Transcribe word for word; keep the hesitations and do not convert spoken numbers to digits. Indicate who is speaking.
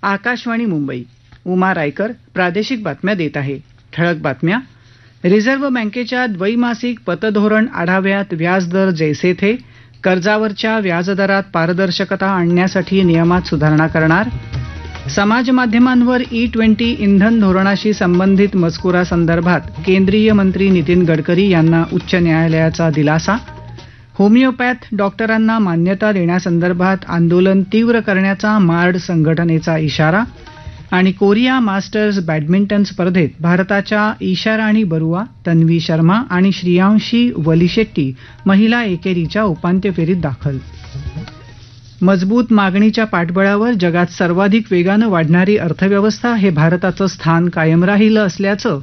Speaker 1: आकाशवाणी मुंबई. उमा रायकर प्रादेशिक बातम्या देत आहे. ठळक बातम्या. रिझर्व्ह बँकेच्या द्वैमासिक पतधोरण आढाव्यात व्याजदर जैसे थे. कर्जावरच्या व्याजदरात पारदर्शकता आणण्यासाठी नियमात सुधारणा करणार. समाज माध्यमांवर ई ट्वेंटी इंधन धोरणाशी संबंधित मजकुरासंदर्भात केंद्रीय मंत्री नितीन गडकरी यांना उच्च न्यायालयाचा दिलासा. होमिओपॅथ डॉक्टरांना मान्यता देण्यासंदर्भात आंदोलन तीव्र करण्याचा मार्ड संघटनेचा इशारा. आणि कोरिया मास्टर्स बॅडमिंटन स्पर्धेत भारताच्या ईशा राणी बरुआ, तन्वी शर्मा आणि श्रियांशी वलीशेट्टी महिला एकेरीच्या उपांत्य फेरीत दाखल. मजबूत मागणीच्या पाठबळावर जगात सर्वाधिक वेगानं वाढणारी अर्थव्यवस्था हे भारताचं स्थान कायम राहिलं असल्याचं